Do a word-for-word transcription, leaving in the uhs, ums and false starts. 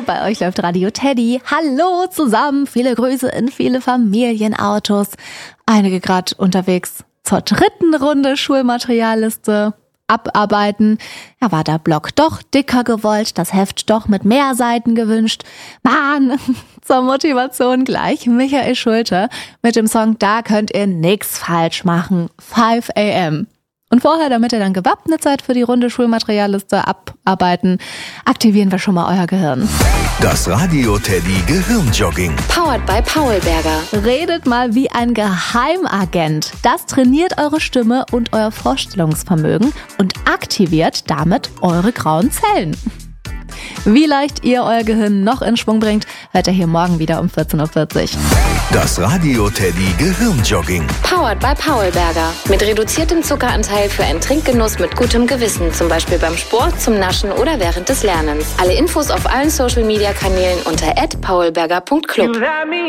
bei euch läuft Radio Teddy. Hallo zusammen, viele Grüße in viele Familienautos. Einige gerade unterwegs zur dritten Runde Schulmaterialliste abarbeiten. Ja, war der Block doch dicker gewollt, das Heft doch mit mehr Seiten gewünscht. Mann, zur Motivation gleich Michael Schulte mit dem Song Da könnt ihr nix falsch machen, five a m Und vorher, damit ihr dann gewappnet seid für die Runde Schulmaterialliste abarbeiten, aktivieren wir schon mal euer Gehirn. Das Radio Teddy Gehirnjogging. Powered by Paulberger. Redet mal wie ein Geheimagent. Das trainiert eure Stimme und euer Vorstellungsvermögen und aktiviert damit eure grauen Zellen. Wie leicht ihr euer Gehirn noch in Schwung bringt, hört ihr hier morgen wieder um vierzehn Uhr vierzig. Das Radio Teddy Gehirnjogging. Powered by Paulberger. Mit reduziertem Zuckeranteil für einen Trinkgenuss mit gutem Gewissen. Zum Beispiel beim Sport, zum Naschen oder während des Lernens. Alle Infos auf allen Social Media Kanälen unter at paulberger punkt club.